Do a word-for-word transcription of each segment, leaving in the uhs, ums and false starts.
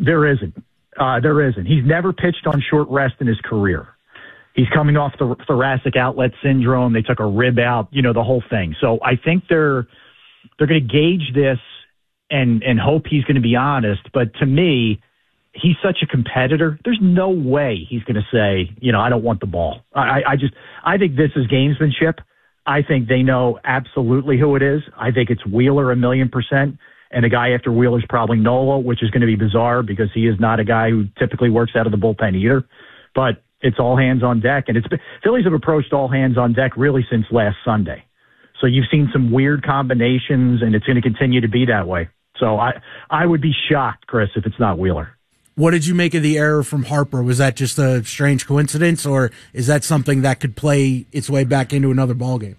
There isn't. Uh, there isn't. He's never pitched on short rest in his career. He's coming off the thoracic outlet syndrome. They took a rib out, you know, the whole thing. So I think they're they're going to gauge this and and hope he's going to be honest. But to me, he's such a competitor. There's no way he's going to say, you know, I don't want the ball. I, I just I think this is gamesmanship. I think they know absolutely who it is. I think it's Wheeler a million percent. And a guy after Wheeler's probably Nola, which is going to be bizarre because he is not a guy who typically works out of the bullpen either. But it's all hands on deck. And it's Phillies have approached all hands on deck really since last Sunday. So you've seen some weird combinations, and it's going to continue to be that way. So I, I would be shocked, Chris, if it's not Wheeler. What did you make of the error from Harper? Was that just a strange coincidence, or is that something that could play its way back into another ballgame?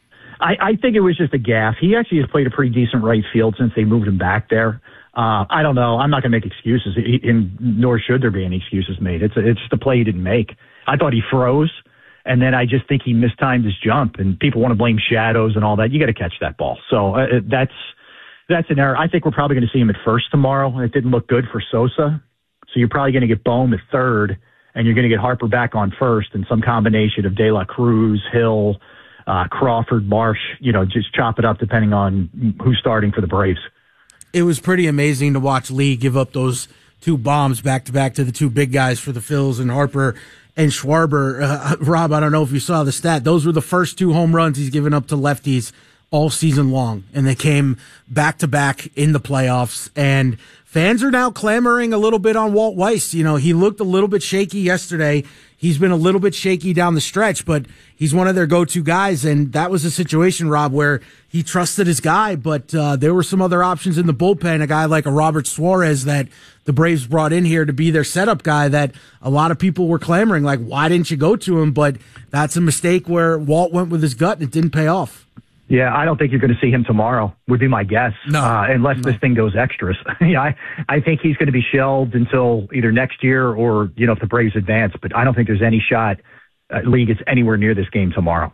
I, I think it was just a gaffe. He actually has played a pretty decent right field since they moved him back there. Uh, I don't know. I'm not going to make excuses, and nor should there be any excuses made. It's a, it's just a play he didn't make. I thought he froze, and then I just think he mistimed his jump. And people want to blame shadows and all that. You got to catch that ball. So uh, that's that's an error. I think we're probably going to see him at first tomorrow. It didn't look good for Sosa, so you're probably going to get Bohm at third, and you're going to get Harper back on first, and some combination of De La Cruz, Hill, uh, Crawford, Marsh. You know, just chop it up depending on who's starting for the Braves. It was pretty amazing to watch Lee give up those two bombs back-to-back to the two big guys for the Phils, and Harper and Schwarber. Uh, Rob, I don't know if you saw the stat. Those were the first two home runs he's given up to lefties all season long, and they came back-to-back in the playoffs. And fans are now clamoring a little bit on Walt Weiss. You know, he looked a little bit shaky yesterday. He's been a little bit shaky down the stretch, but he's one of their go-to guys, and that was a situation, Rob, where he trusted his guy, but uh, there were some other options in the bullpen, a guy like a Robert Suarez that the Braves brought in here to be their setup guy that a lot of people were clamoring, like, why didn't you go to him? But that's a mistake where Walt went with his gut, and it didn't pay off. Yeah, I don't think you're going to see him tomorrow, would be my guess, no, uh, unless no. this thing goes extras. yeah, I, I think he's going to be shelved until either next year or, you know, if the Braves advance. But I don't think there's any shot uh, Lee gets anywhere near this game tomorrow.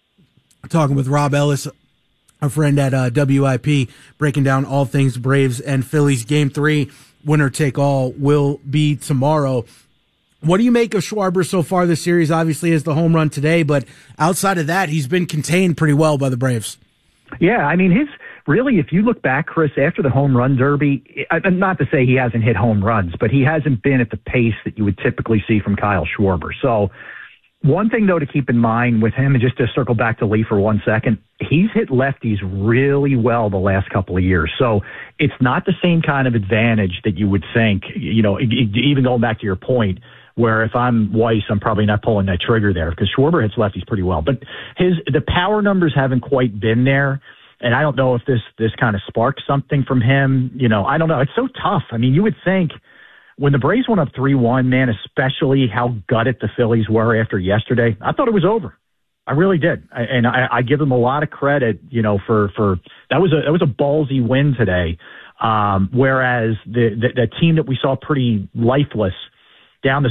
Talking with Rob Ellis, a friend at uh, W I P, breaking down all things Braves and Phillies. Game three, winner take all, will be tomorrow. What do you make of Schwarber so far this series? Obviously, is the home run today, but outside of that, he's been contained pretty well by the Braves. Yeah, I mean, his really, if you look back, Chris, after the home run derby, not to say he hasn't hit home runs, but he hasn't been at the pace that you would typically see from Kyle Schwarber. So one thing, though, to keep in mind with him, and just to circle back to Lee for one second, he's hit lefties really well the last couple of years. So it's not the same kind of advantage that you would think, you know, even going back to your point, where if I'm Weiss, I'm probably not pulling that trigger there because Schwarber hits lefties pretty well. But his the power numbers haven't quite been there, and I don't know if this this kind of sparked something from him. You know, I don't know. It's so tough. I mean, you would think when the Braves went up three one, man, especially how gutted the Phillies were after yesterday, I thought it was over. I really did, I, and I, I give them a lot of credit. You know, for for that was a that was a ballsy win today. Um, whereas the, the the team that we saw pretty lifeless down the